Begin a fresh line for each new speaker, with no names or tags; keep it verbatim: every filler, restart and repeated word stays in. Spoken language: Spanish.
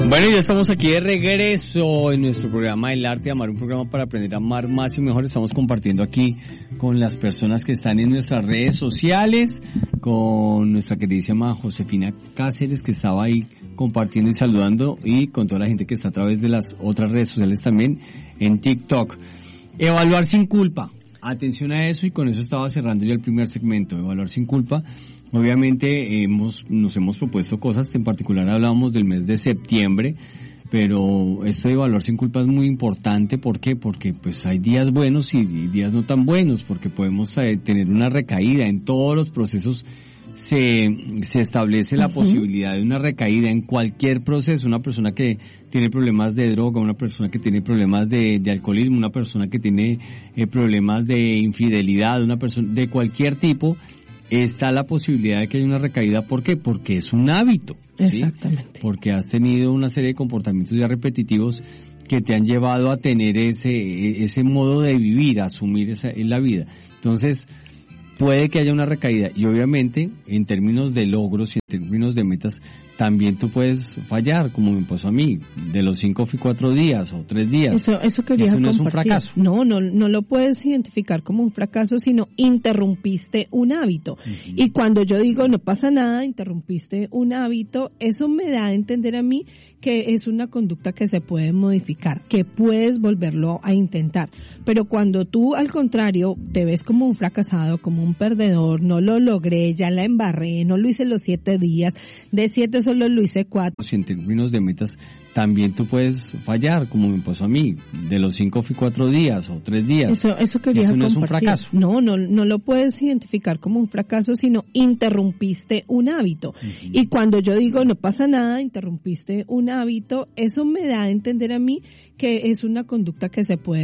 Bueno, ya estamos aquí de regreso en nuestro programa El Arte de Amar, un programa para aprender a amar más y mejor. Estamos compartiendo aquí con las personas que están en nuestras redes sociales, con nuestra queridísima Josefina Cáceres, que estaba ahí compartiendo y saludando, y con toda la gente que está a través de las otras redes sociales también en TikTok. Evaluar sin culpa. Atención a eso, y con eso estaba cerrando ya el primer segmento, evaluar sin culpa. Obviamente hemos, nos hemos propuesto cosas, en particular hablábamos del mes de septiembre, pero esto de evaluar sin culpa es muy importante. ¿Por qué? Porque pues hay días buenos y días no tan buenos, porque podemos eh, tener una recaída. En todos los procesos se, se establece la uh-huh. posibilidad de una recaída en cualquier proceso. Una persona que tiene problemas de droga, una persona que tiene problemas de, de alcoholismo, una persona que tiene eh, problemas de infidelidad, una persona de cualquier tipo, está la posibilidad de que haya una recaída. ¿Por qué? Porque es un hábito. ¿sí?
Exactamente.
Porque has tenido una serie de comportamientos ya repetitivos que te han llevado a tener ese ese modo de vivir, a asumir esa en la vida. Entonces, puede que haya una recaída, y obviamente en términos de logros y en términos de metas también tú puedes fallar, como me pasó a mí. De los cinco fui cuatro días o tres días.
Eso, eso quería
Eso no
compartir.
es un fracaso.
No, no, no lo puedes identificar como un fracaso, sino interrumpiste un hábito. Uh-huh. Y cuando yo digo no pasa nada, interrumpiste un hábito, eso me da a entender a mí que es una conducta que se puede modificar, que puedes volverlo a intentar. Pero cuando tú, al contrario, te ves como un fracasado, como un perdedor, no lo logré, ya la embarré, no lo hice los siete días, de siete solo lo hice cuatro.
Si en términos de metas también tú puedes fallar, como me pasó a mí. De los cinco fui cuatro días o tres días.
Eso, eso quería
Eso no
compartir.
es un fracaso.
No, no, no lo puedes identificar como un fracaso, sino interrumpiste un hábito. Uh-huh. Y cuando yo digo no pasa nada, interrumpiste un hábito, eso me da a entender a mí que es una conducta que se puede